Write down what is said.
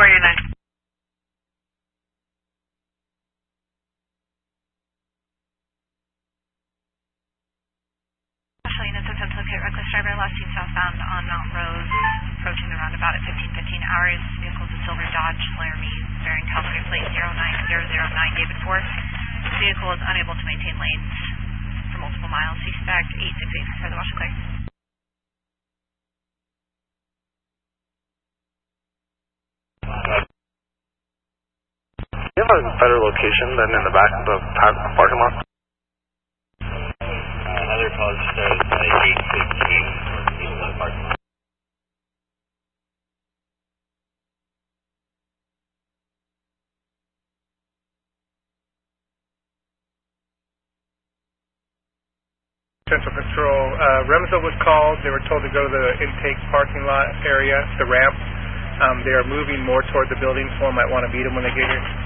489. Special units attempt to locate reckless driver last seen southbound on Mountain Road, approaching the roundabout at 15:15 hours. Vehicle is a silver Dodge Laramie bearing California plate 09009 David Force. The vehicle is unable to maintain lanes for multiple miles. C-Spec 868 for the wash clear. Do you have a better location than in the back of the parking lot? Another call says 815 in the parking lot. Central Control, Remzo was called. They were told to go to the intake parking lot area, the ramp. They are moving more toward the building, so one might want to meet them when they get here.